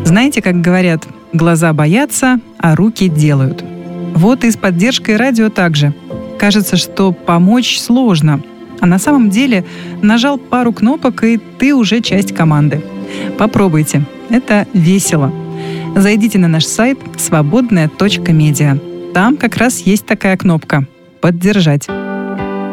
Знаете, как говорят, глаза боятся, а руки делают. Вот и с поддержкой радио также. Кажется, что помочь сложно, а на самом деле нажал пару кнопок, и ты уже часть команды. Попробуйте, это весело. Зайдите на наш сайт свободная.медиа. Там как раз есть такая кнопка «Поддержать».